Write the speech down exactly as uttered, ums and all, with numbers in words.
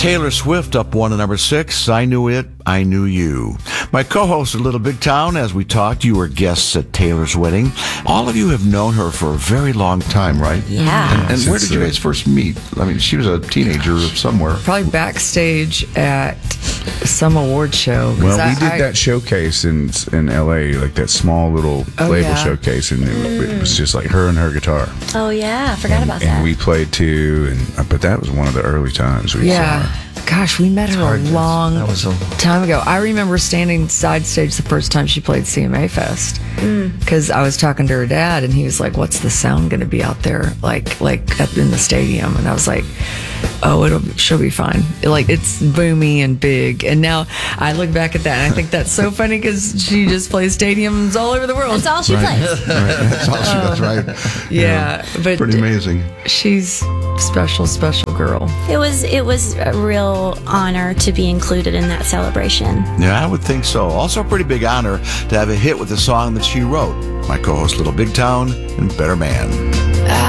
Taylor Swift up one to number six. I Knew It, I Knew You. My co-host at Little Big Town, as we talked, you were guests at Taylor's wedding. All of you have known her for a very long time, right? Yeah. And, and where did you guys first meet? I mean, she was a teenager somewhere. Probably backstage at some award show. Well, I, we did I, that showcase in in L A, like that small little Oh, label yeah. showcase, and it, it was just like her and her guitar. Oh yeah, I forgot and, about and that. we played too, and uh, but that was one of the early times we saw Yeah. her. Gosh, we met her a hard to- long that was a- time ago. I remember standing side stage the first time she played C M A Fest because I was talking to her dad, and he was like, "What's the sound going to be out there like, like up in the stadium?" And I was like, "Oh, it'll she'll be fine. Like it's boomy and big." And now I look back at that, and I think that's so funny because she just plays stadiums all over the world. That's all she Right. plays. Right. That's all she does, right? Yeah, but Pretty amazing. she's special, special girl. It was it was a real honor to be included in that celebration. Yeah, I would think so. Also a pretty big honor to have a hit with the song that she wrote. My co-host, Little Big Town, and Better Man.